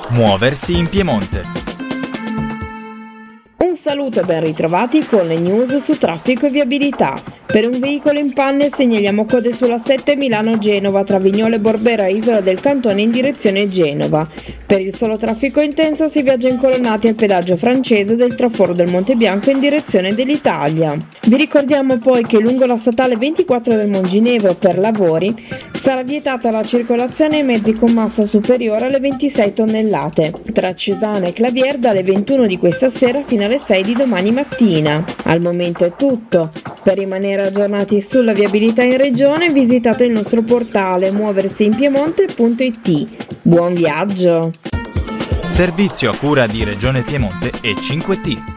Muoversi in Piemonte. Un saluto e ben ritrovati con le news su traffico e viabilità. Per un veicolo in panne segnaliamo code sulla 7 Milano-Genova tra Vignole e Borbera, Isola del Cantone in direzione Genova. Per il solo traffico intenso si viaggia incolonnati al pedaggio francese del traforo del Monte Bianco in direzione dell'Italia. Vi ricordiamo poi che lungo la statale 24 del Monginevro per lavori sarà vietata la circolazione ai mezzi con massa superiore alle 26 tonnellate tra Cesana e Clavier dalle 21 di questa sera fino alle 6 di domani mattina. Al momento è tutto. Per rimanere aggiornati sulla viabilità in regione visitate il nostro portale muoversiinpiemonte.it. Buon viaggio! Servizio a cura di Regione Piemonte e 5T.